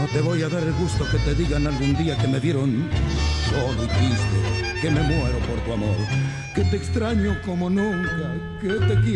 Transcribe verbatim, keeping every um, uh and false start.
te voy a dar el gusto que te digan algún día que me vieron solo y triste, que me muero por tu amor, que te extraño como nunca, que te quiero